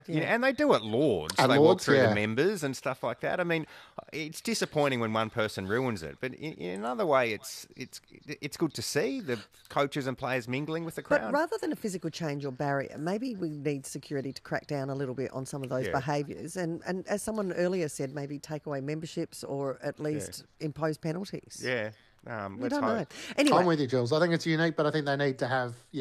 Yeah. and they do at Lords. At They walk Lords, through yeah. the members and stuff like that. I mean, it's disappointing when one person ruins it, but in another way, it's good to see the coaches and players mingling with the But crowd. rather than a physical change or barrier, maybe we need security to crack down a little bit on some of those Yeah. behaviours. And as someone earlier said, maybe take away memberships or at least impose penalties. Yeah, We let's don't know. hope. Anyway. I'm with you, Jules. I think it's unique, but I think they need to have